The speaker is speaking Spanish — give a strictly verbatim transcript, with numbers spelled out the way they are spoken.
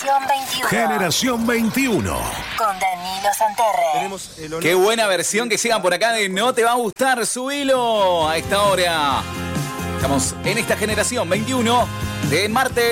Generación veintiuno. Generación veintiuno. Con Danilo Santerre. Qué buena versión que llegan por acá de No Te Va a Gustar, subilo a esta hora. Estamos en esta Generación veintiuno de martes.